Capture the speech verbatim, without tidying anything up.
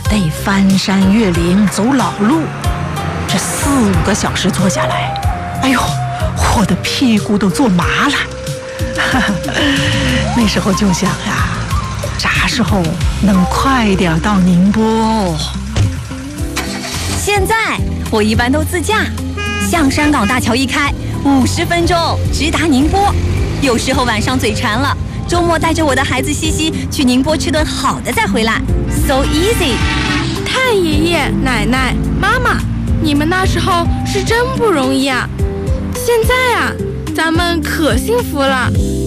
得翻山越岭走老路，这四五个小时坐下来，哎呦，我的屁股都坐麻了。那时候就想呀，啥时候能快点到宁波哦？ 现在我一般都自驾，象山港大桥一开，五十分钟直达宁波。有时候晚上嘴馋了，周末带着我的孩子西西去宁波吃顿好的再回来 ，so easy。 太爷爷、奶奶、妈妈，你们那时候是真不容易啊！现在啊，咱们可幸福了。